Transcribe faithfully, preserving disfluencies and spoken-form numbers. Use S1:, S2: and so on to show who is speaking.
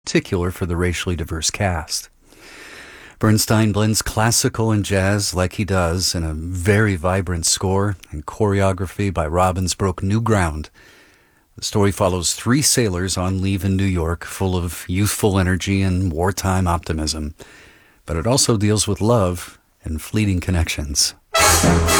S1: particular for the racially diverse cast. Bernstein blends classical and jazz like he does in a very vibrant score, and choreography by Robbins broke new ground. The story follows three sailors on leave in New York, full of youthful energy and wartime optimism. But it also deals with love and fleeting connections.